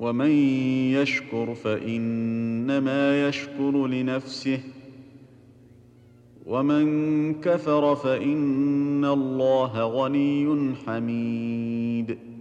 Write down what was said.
ومن يشكر فإنما يشكر لنفسه ومن كفر فإن الله غني حميد